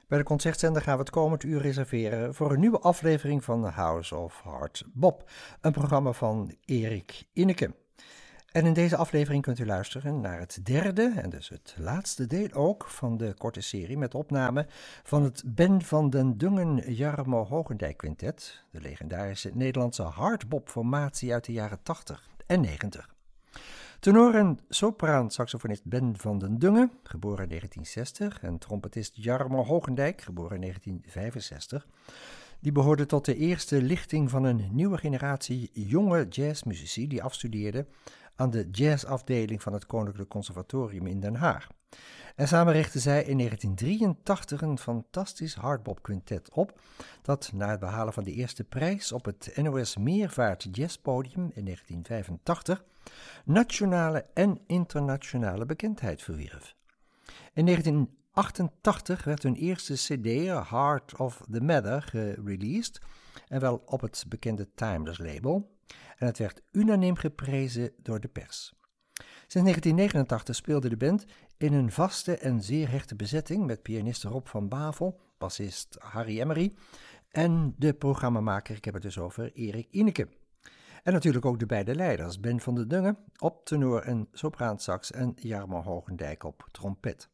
Bij de Concertzender gaan we het komend uur reserveren voor een nieuwe aflevering van House of Hard Bop, een programma van Erik Inneke. En in deze aflevering kunt u luisteren naar het derde, en dus het laatste deel ook, van de korte serie met opname van het Ben van den Dungen-Jarmo Hogendijk Quintet, de legendarische Nederlandse hardbop-formatie uit de jaren 80 en 90. Tenor en sopraan-saxofonist Ben van den Dungen, geboren in 1960, en trompetist Jarmo Hogendijk, geboren in 1965, die behoorden tot de eerste lichting van een nieuwe generatie jonge jazzmuzici die afstudeerden aan de jazzafdeling van het Koninklijk Conservatorium in Den Haag. En samen richtten zij in 1983 een fantastisch hardbop quintet op, dat na het behalen van de eerste prijs op het NOS Meervaart Jazzpodium in 1985 nationale en internationale bekendheid verwierf. In 1988 werd hun eerste cd, Heart of the Matter, gereleased, en wel op het bekende Timeless label, en het werd unaniem geprezen door de pers. Sinds 1989 speelde de band in een vaste en zeer hechte bezetting met pianist Rob van Bavel, bassist Harry Emery en de programmamaker, ik heb het dus over Erik Inneke. En natuurlijk ook de beide leiders, Ben van den Dungen op tenor en sopraansax en Jarmo Hogendijk op trompet.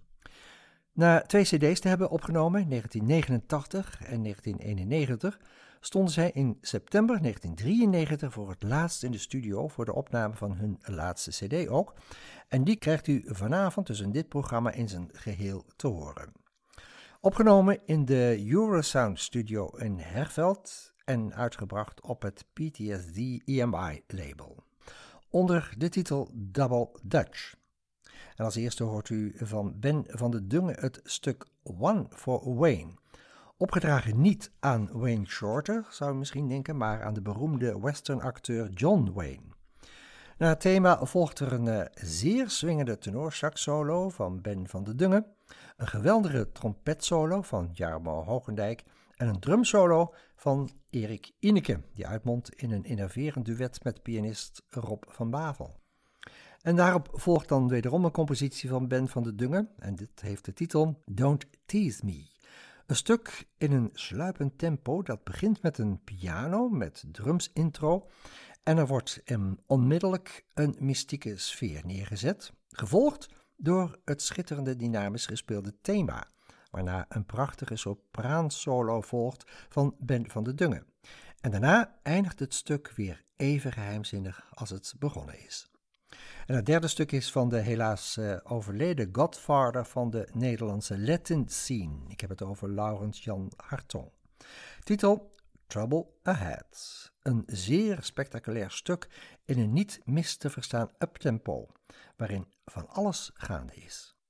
Na 2 cd's te hebben opgenomen in 1989 en 1991 stonden zij in september 1993 voor het laatst in de studio voor de opname van hun laatste cd ook. En die krijgt u vanavond dus in dit programma in zijn geheel te horen. Opgenomen in de Eurosound Studio in Herveld en uitgebracht op het PTSD EMI label. Onder de titel Double Dutch. En als eerste hoort u van Ben van den Dungen het stuk One for Wayne. Opgedragen niet aan Wayne Shorter, zou u misschien denken, maar aan de beroemde westernacteur John Wayne. Na het thema volgt er een zeer swingende tenorsax-solo van Ben van den Dungen, een geweldige trompetsolo van Jarmo Hogendijk en een drumsolo van Erik Inneke, die uitmondt in een enerverend duet met pianist Rob van Bavel. En daarop volgt dan wederom een compositie van Ben van den Dungen, en dit heeft de titel Don't Tease Me. Een stuk in een sluipend tempo dat begint met een piano met drums intro en er wordt onmiddellijk een mystieke sfeer neergezet, gevolgd door het schitterende dynamisch gespeelde thema, waarna een prachtige sopraansolo volgt van Ben van den Dungen. En daarna eindigt het stuk weer even geheimzinnig als het begonnen is. En het derde stuk is van de helaas overleden godfather van de Nederlandse Latin scene. Ik heb het over Laurens Jan Hartong. Titel Trouble Ahead. Een zeer spectaculair stuk in een niet mis te verstaan uptempo, waarin van alles gaande is.